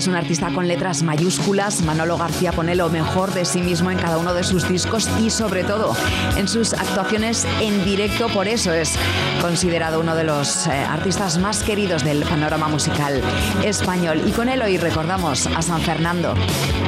Es un artista con letras mayúsculas. Manolo García pone lo mejor de sí mismo en cada uno de sus discos y sobre todo en sus actuaciones en directo. Por eso es considerado uno de los artistas más queridos del panorama musical español. Y con él hoy recordamos a San Fernando.